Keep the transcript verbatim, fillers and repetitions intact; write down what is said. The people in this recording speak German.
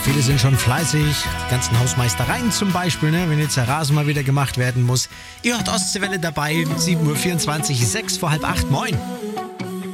Viele sind schon fleißig, die ganzen Hausmeistereien zum Beispiel, ne? Wenn jetzt der Rasen mal wieder gemacht werden muss. Ihr hört Ostseewelle dabei, sieben Uhr vierundzwanzig, sechs vor halb acht, moin.